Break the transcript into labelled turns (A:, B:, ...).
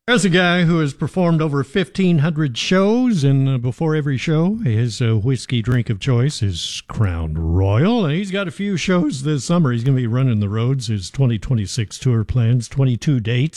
A: There's a guy who has performed over 1,500 shows, and before every show, his whiskey drink of choice is Crown Royal. And he's got a few shows this summer. He's going to be running the roads. His 2026 tour plans, 22 dates.